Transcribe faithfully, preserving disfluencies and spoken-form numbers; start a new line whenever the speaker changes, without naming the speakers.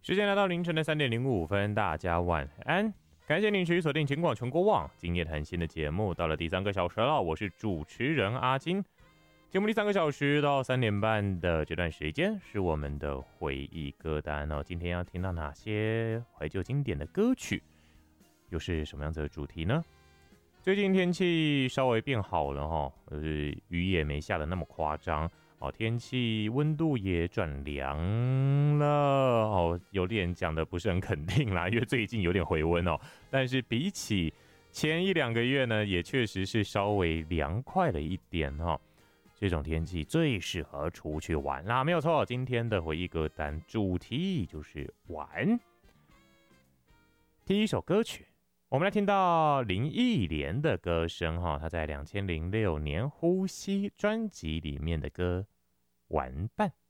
时间来到凌晨的三点零五分，大家晚安。感谢您持续锁定警广全国网今夜谈新的节目，到了第三个小时了，我是主持人阿金。节目第三个小时到三点半的这段时间是我们的回忆歌单哦。今天要听到哪些怀旧经典的歌曲，又是什么样子的主题呢？最近天气稍微变好了哈，呃，雨也没下的那么夸张。哦，天气温度也转凉了哦，有点讲的不是很肯定啦，因为最近有点回温哦。但是比起前一两个月呢，也确实是稍微凉快了一点哦。这种天气最适合出去玩啦，没有错。今天的回忆歌单主题就是玩。第一首歌曲，我们来听到林忆莲的歌声哈，她在两千零六年《呼吸》专辑里面的歌《玩伴》。